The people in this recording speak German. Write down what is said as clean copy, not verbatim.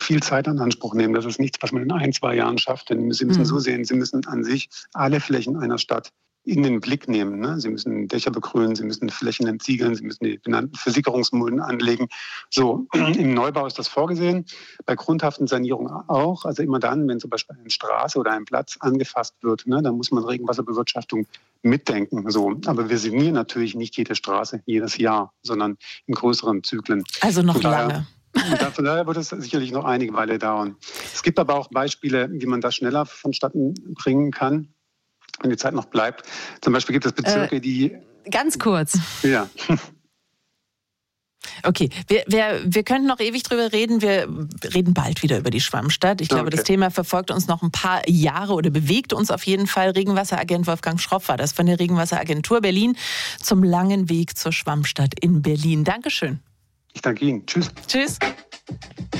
viel Zeit in Anspruch nehmen. Das ist nichts, was man in 1-2 Jahren schafft. Denn Sie müssen so sehen, Sie müssen an sich alle Flächen einer Stadt in den Blick nehmen. Ne? Sie müssen Dächer begrünen, Sie müssen Flächen entziegeln, Sie müssen die benannten Versickerungsmulden anlegen. So, im Neubau ist das vorgesehen, bei grundhaften Sanierungen auch. Also immer dann, wenn zum Beispiel eine Straße oder ein Platz angefasst wird, ne, dann muss man Regenwasserbewirtschaftung mitdenken. So. Aber wir sanieren natürlich nicht jede Straße jedes Jahr, sondern in größeren Zyklen. Also noch lange. Von daher wird es sicherlich noch einige Weile dauern. Es gibt aber auch Beispiele, wie man das schneller vonstatten bringen kann, wenn die Zeit noch bleibt. Zum Beispiel gibt es Bezirke, die... Ganz kurz. Ja. Okay, wir könnten noch ewig drüber reden. Wir reden bald wieder über die Schwammstadt. Ich glaube, das Thema verfolgt uns noch ein paar Jahre oder bewegt uns auf jeden Fall. Regenwasseragent Wolfgang Schroff war das von der Regenwasseragentur Berlin zum langen Weg zur Schwammstadt in Berlin. Dankeschön. Ich danke Ihnen. Tschüss. Tschüss.